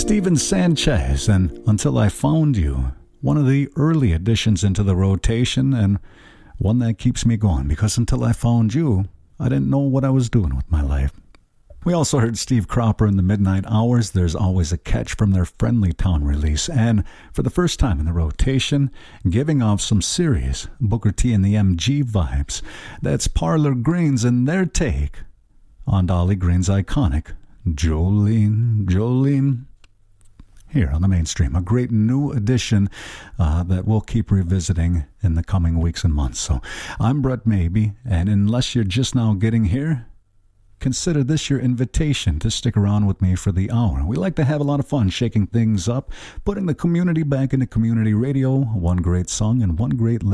Steven Sanchez and Until I Found You, one of the early additions into the rotation and one that keeps me going, because until I found you, I didn't know what I was doing with my life. We also heard Steve Cropper in the Midnight Hours, There's Always a Catch, from their Friendly Town release, and for the first time in the rotation, giving off some serious Booker T and the MG vibes, that's Parlor Greens and their take on Dolly Green's iconic Jolene, Jolene, here on the mainstream. A great new addition that we'll keep revisiting in the coming weeks and months. So I'm Brett Maybe, and unless you're just now getting here, consider this your invitation to stick around with me for the hour. We like to have a lot of fun shaking things up, putting the community back into community radio, one great song and one great